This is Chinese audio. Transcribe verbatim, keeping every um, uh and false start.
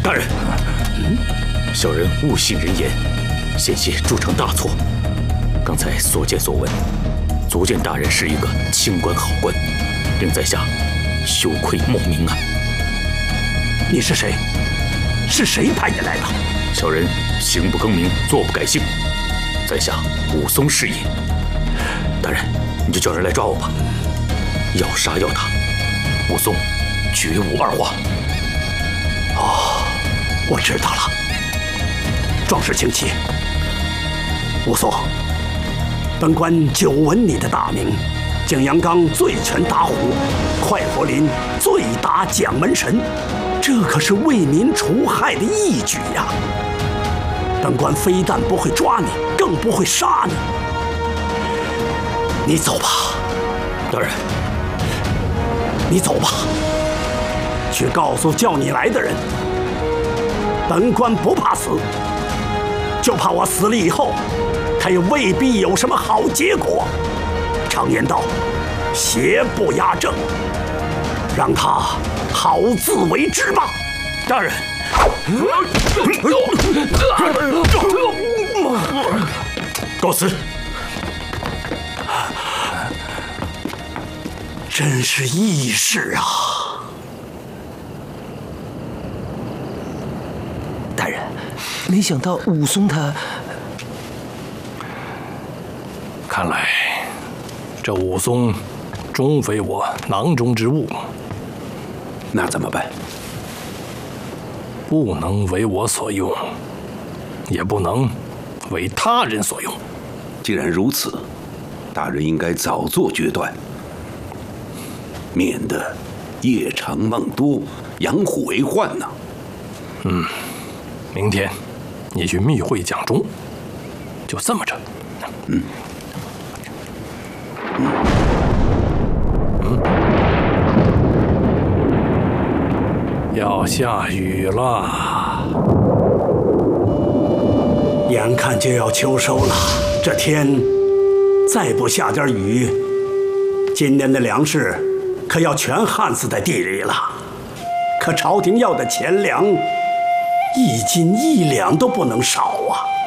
大人，嗯，小人误信人言，险些铸成大错。刚才所见所闻，足见大人是一个清官好官，令在下羞愧莫名啊！ 你是谁？是谁派你来的？ 小人行不更名，坐不改姓，在下武松是也。大人，你就叫人来抓我吧。要杀要打，武松绝无二话。 哦，我知道了。壮士请起。武松，本官久闻你的大名，景阳冈醉拳打虎，快活林醉打蒋门神，这可是为民除害的义举呀！本官非但不会抓你，更不会杀你。你走吧， 大人。 你走吧，去告诉叫你来的人，本官不怕死，就怕我死了以后，他也未必有什么好结果。常言道，邪不压正，让他好自为之吧。 大人，告辞。 真是义士啊！ 大人，没想到武松他…… 看来这武松终非我囊中之物。 那怎么办？ 不能为我所用，也不能为他人所用。 既然如此，大人应该早做决断，免得夜长梦多，养虎为患呐。 嗯，明天你去密会蒋忠，就这么着。 嗯。 嗯。要下雨了， 眼看就要秋收了，这天再不下点雨，今年的粮食可要全旱死在地里了。可朝廷要的钱粮，一斤一两都不能少啊！